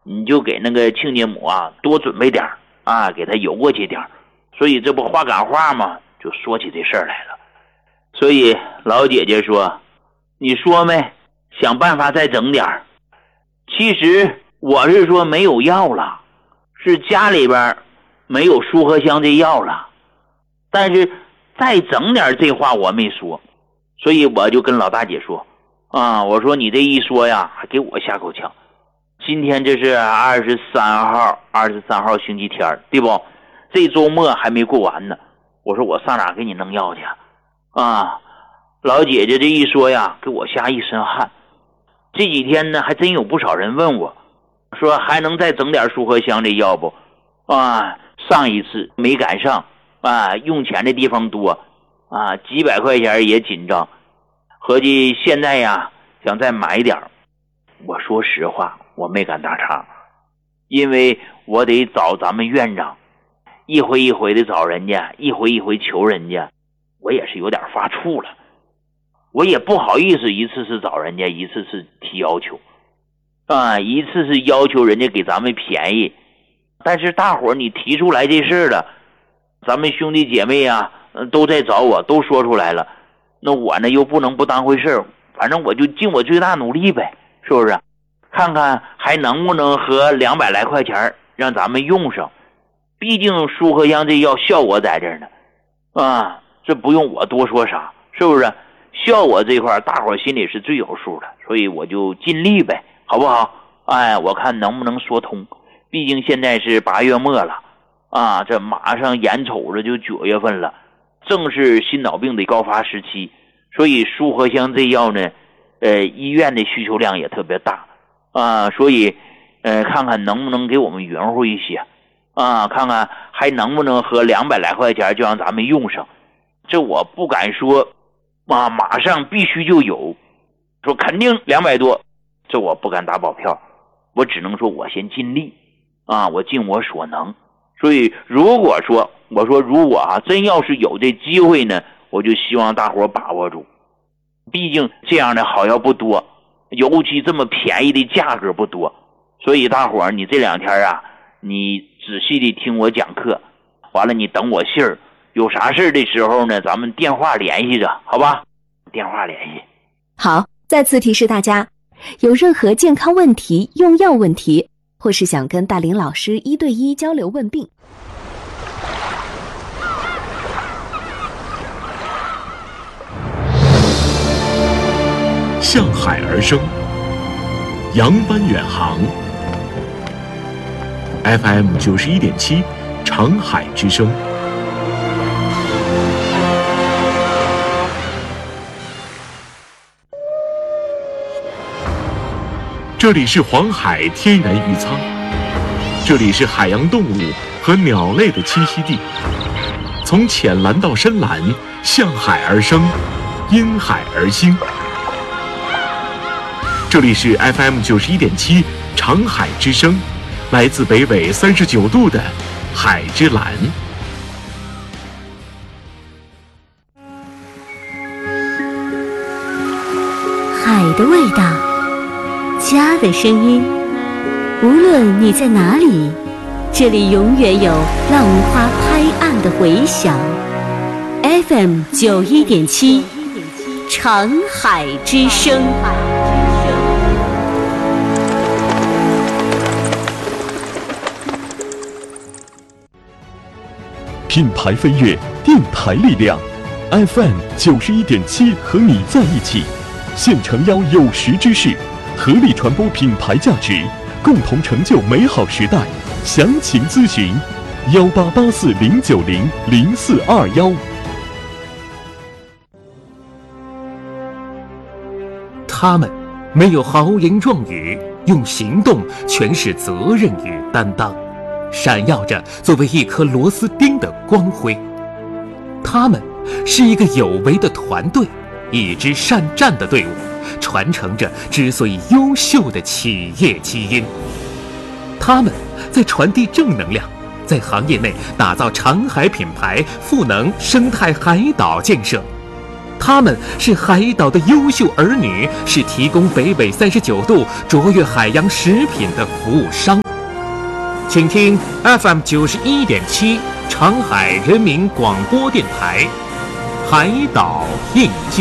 你就给那个亲家母啊多准备点啊，给他邮过去点。所以这不话赶话嘛，就说起这事儿来了。所以老姐姐说，你说没，想办法再整点。其实我是说没有药了，是家里边没有舒和香这药了，但是再整点这话我没说。所以我就跟老大姐说啊，我说你这一说呀，还给我下口枪。今天这是23号星期天，对不？这周末还没过完呢。我说我上哪给你弄药去啊？老姐姐这一说呀，给我吓一身汗。这几天呢，还真有不少人问我，说还能再整点舒和香这药不？啊，上一次没赶上啊，用钱的地方多啊，几百块钱也紧张，合计现在呀想再买点。我说实话，我没敢打岔，因为我得找咱们院长，一回一回的找人家，一回一回求人家，我也是有点发怵了。我也不好意思，一次是找人家，一次是提要求啊，一次是要求人家给咱们便宜。但是大伙儿你提出来这事儿了，咱们兄弟姐妹啊都在找我，都说出来了，那我呢又不能不当回事儿，反正我就尽我最大努力呗，是不是？看看还能不能和200来块钱让咱们用上。毕竟舒和香这药效果在这儿呢啊，这不用我多说啥，是不是？效果这块大伙心里是最有数的，所以我就尽力呗，好不好？哎，我看能不能说通。毕竟现在是8月末了啊，这马上眼瞅着就9月份了，正是心脑病的高发时期，所以舒和香这药呢医院的需求量也特别大啊，所以看看能不能给我们匀乎一些啊，看看还能不能和200来块钱就让咱们用上。这我不敢说啊，马上必须就有，说肯定200多，这我不敢打保票，我只能说我先尽力啊，我尽我所能。所以如果说我说如果啊真要是有这机会呢，我就希望大伙把握住，毕竟这样的好药不多，尤其这么便宜的价格不多。所以大伙你这2天啊，你仔细的听我讲课，完了你等我信儿，有啥事的时候呢，咱们电话联系着，好吧？电话联系。 好，再次提示大家，有任何健康问题、用药问题，或是想跟大林老师1对1交流问病， 向海而生，扬帆远航。FM 91.7，长海之声。这里是黄海天然渔仓，这里是海洋动物和鸟类的栖息地。从浅蓝到深蓝，向海而生，因海而兴。这里是 FM 91.7，长海之声，来自北纬39度的海之蓝。 海的味道，家的声音，无论你在哪里，这里永远有浪花拍岸的回响。FM 91.7，长海之声。 品牌飞跃，电台力量 ，FM 91.7和你在一起，现诚邀有识之士，合力传播品牌价值，共同成就美好时代。详情咨询188409000421。 他们没有豪言壮语，用行动诠释责任与担当，闪耀着作为一颗螺丝钉的光辉。他们是一个有为的团队，一支善战的队伍，传承着之所以优秀的企业基因。他们在传递正能量，在行业内打造长海品牌，赋能生态海岛建设。 他们是海岛的优秀儿女，是提供北纬39度卓越海洋食品的服务商。请听 FM 91.7长海人民广播电台《海岛印记》。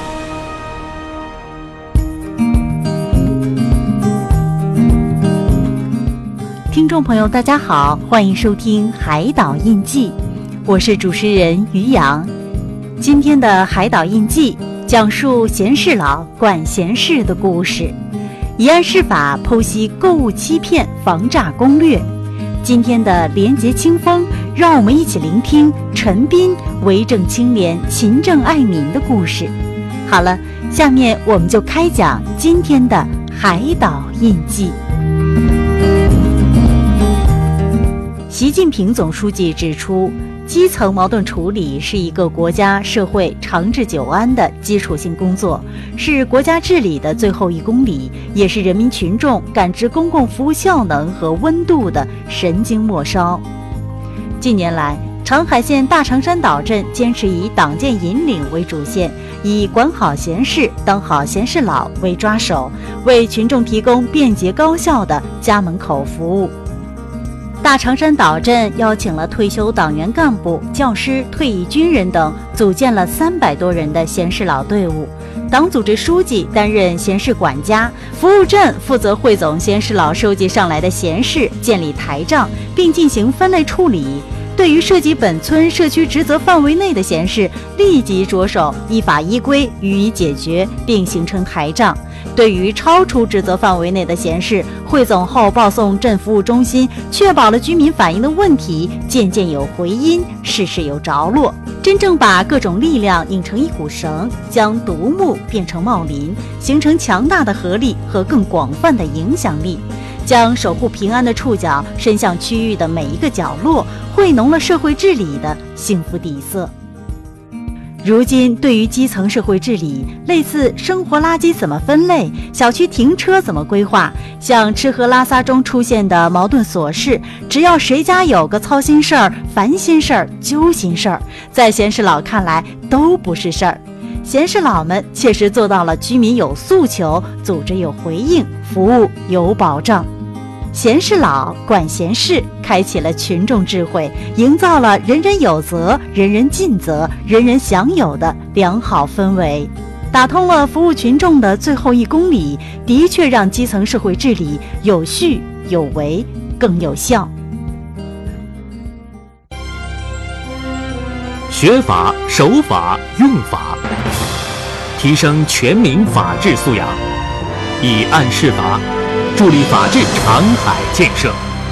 听众朋友大家好，欢迎收听《海岛印记》，我是主持人于洋。今天的《海岛印记》讲述贤士老管闲事的故事，以案释法剖析购物欺骗防诈攻略。今天的廉洁清风，让我们一起聆听陈斌为政清廉、勤政爱民的故事。好了，下面我们就开讲今天的《海岛印记》。习近平总书记指出，基层矛盾处理是一个国家社会长治久安的基础性工作，是国家治理的最后1公里，也是人民群众感知公共服务效能和温度的神经末梢。近年来，长海县大长山岛镇坚持以党建引领为主线，以管好闲事、当好闲事佬为抓手，为群众提供便捷高效的家门口服务。大长山岛镇邀请了退休党员干部、教师、退役军人等，组建了300多人的闲事佬队伍。党组织书记担任闲事管家，服务镇负责汇总闲事佬收集上来的闲事，建立台账，并进行分类处理。对于涉及本村社区职责范围内的闲事，立即着手依法依规予以解决，并形成台账。对于超出职责范围内的闲事，汇总后报送镇服务中心，确保了居民反映的问题件件有回音，事事有着落，真正把各种力量拧成一股绳，将独木变成茂林，形成强大的合力和更广泛的影响力，将守护平安的触角伸向区域的每一个角落，汇浓了社会治理的幸福底色。如今，对于基层社会治理，类似生活垃圾怎么分类、小区停车怎么规划，像吃喝拉撒中出现的矛盾琐事，只要谁家有个操心事儿、烦心事儿、揪心事儿，在闲事佬看来都不是事儿。闲事佬们切实做到了居民有诉求，组织有回应，服务有保障。闲事佬管闲事，开启了群众智慧，营造了人人有责、人人尽责、人人享有的良好氛围，打通了服务群众的最后1公里，的确让基层社会治理有序、有为、更有效。 学法、守法、用法，提升全民法治素养，以案释法，助力法治长海建设。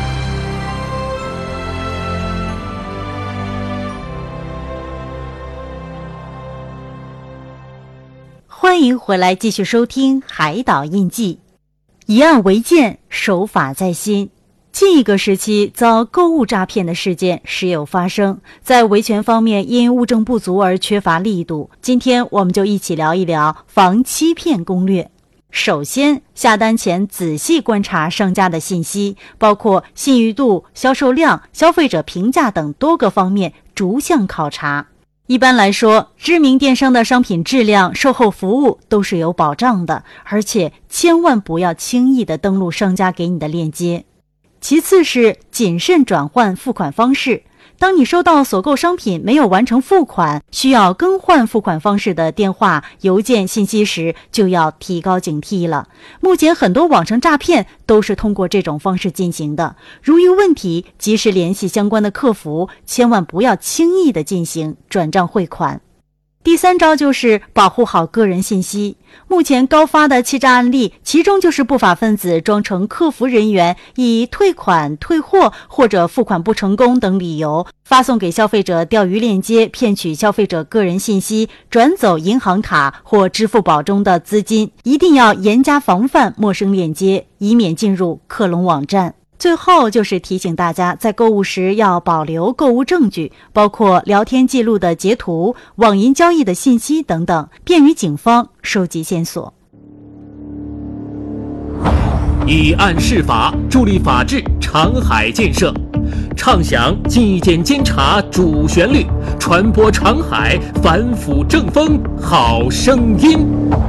欢迎回来继续收听《海岛印记》，以案为鉴，守法在心。近一个时期遭购物诈骗的事件时有发生，在维权方面因物证不足而缺乏力度。今天我们就一起聊一聊防欺骗攻略。首先，下单前仔细观察商家的信息，包括信誉度、销售量、消费者评价等多个方面逐项考察。一般来说，知名电商的商品质量、售后服务都是有保障的，而且千万不要轻易的登录商家给你的链接。其次是谨慎转换付款方式。当你收到所购商品没有完成付款，需要更换付款方式的电话、邮件信息时，就要提高警惕了。目前很多网上诈骗都是通过这种方式进行的，如遇问题，及时联系相关的客服，千万不要轻易的进行转账汇款。第3招就是保护好个人信息。目前高发的欺诈案例，其中就是不法分子装成客服人员，以退款、退货或者付款不成功等理由，发送给消费者钓鱼链接，骗取消费者个人信息，转走银行卡或支付宝中的资金。一定要严加防范陌生链接，以免进入克隆网站。最后就是提醒大家，在购物时要保留购物证据，包括聊天记录的截图、网银交易的信息等等，便于警方收集线索。 以案释法，助力法治长海建设。 唱响纪检监察主旋律，传播长海反腐正风好声音。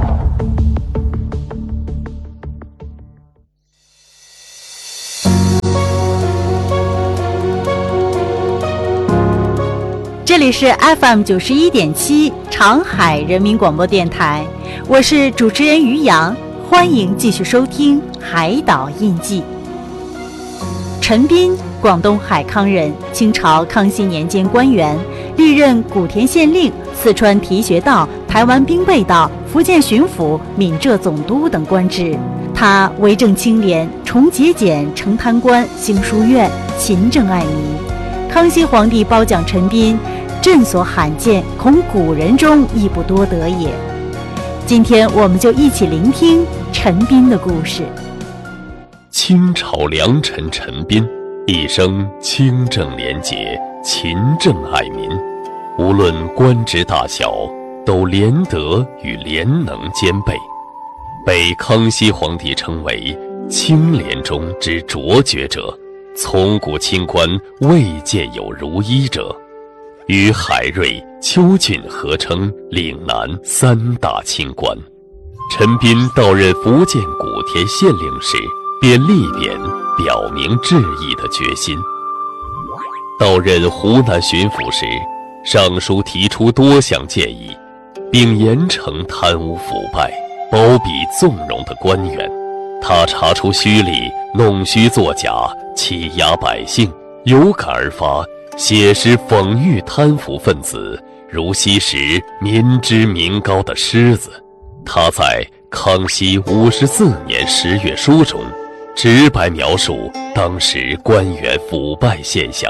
这里是 FM 91.7长海人民广播电台，我是主持人于洋，欢迎继续收听《海岛印记》。陈彬，广东海康人，清朝康熙年间官员，历任古田县令、四川提学道、台湾兵备道、福建巡抚、闽浙总督等官职。他为政清廉，重节俭，成贪官，兴书院，勤政爱民。康熙皇帝褒奖陈彬，朕所罕见，恐古人中亦不多得也。今天我们就一起聆听陈彬的故事。 清朝良臣陈彬，一生清正廉洁，勤政爱民，无论官职大小，都廉德与廉能兼备，被康熙皇帝称为清廉中之卓绝者，从古清官未见有如一者，与海瑞、邱俊合称岭南三大清官。陈彬到任福建古田县令时，便力贬表明致意的决心。到任湖南巡抚时，上书提出多项建议，并严惩贪污腐败、包庇纵容的官员。他查出虚礼、弄虚作假、欺压百姓，有感而发，写诗讽喻贪腐分子，如吸食民脂民膏的狮子。他在康熙54年10月书中直白描述当时官员腐败现象，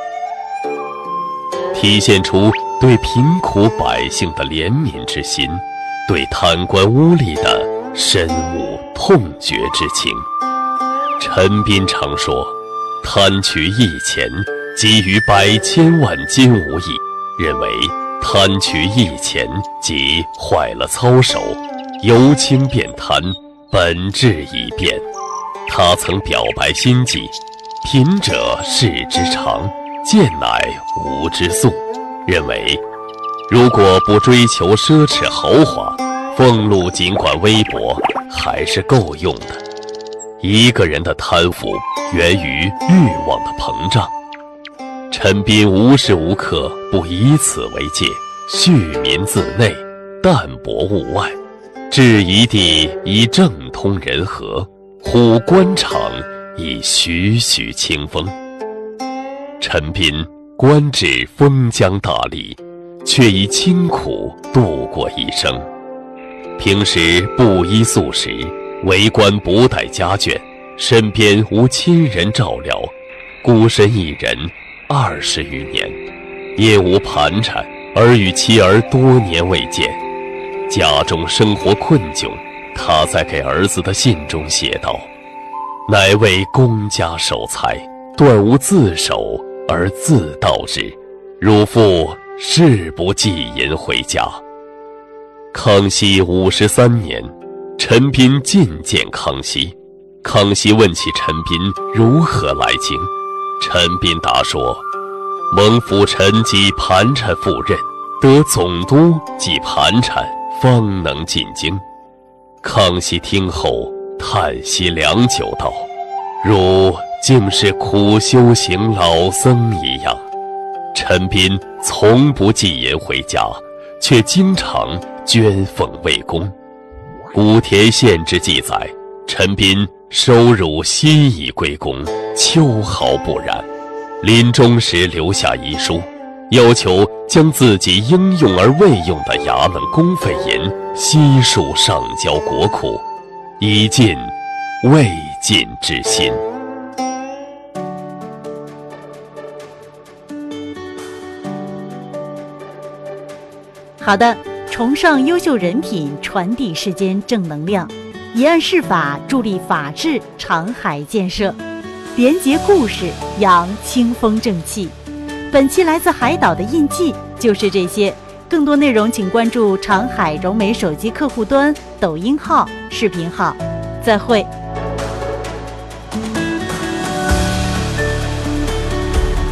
体现出对贫苦百姓的怜悯之心，对贪官污吏的深恶痛绝之情。陈彬常说，贪取1钱，给予100千万金无益，认为贪取1钱即坏了操守，由轻变贪，本质已变。他曾表白心迹，贫者士之常，贱乃吾之素，认为如果不追求奢侈豪华，俸禄尽管微薄，还是够用的。一个人的贪腐源于欲望的膨胀，陈彬无时无刻不以此为戒，恤民自内，淡泊物外，治一地以政通人和，护官场以徐徐清风。陈彬官至封疆大吏，却以清苦度过一生。平时不衣素食，为官不带家眷，身边无亲人照料，孤身一人20余年，业无盘缠，而与妻儿多年未见，家中生活困窘。他在给儿子的信中写道：乃为公家守财，断无自守而自盗之，汝父誓不寄银回家。康熙53年，陈彬觐见康熙，康熙问起陈彬如何来京，陈彬答说：蒙辅臣及盘缠赴任，得总督及盘缠，方能进京。康熙听后叹息良久，道：汝竟是苦修行老僧一样。陈彬从不寄银回家，却经常捐俸为公。古田县志记载，陈彬收入悉以归公，秋毫不染。临终时留下遗书，要求将自己应用而未用的衙门公费银悉数上交国库，以尽未尽之心。 好的，崇尚优秀人品，传递世间正能量，以案释法，助力法治长海建设，廉洁故事，扬清风正气。本期来自海岛的印记就是这些，更多内容请关注长海融媒手机客户端、抖音号、视频号。再会。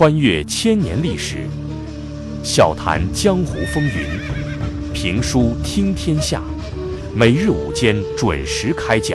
穿越千年历史，笑谈江湖风云，评书听天下，每日午间准时开讲。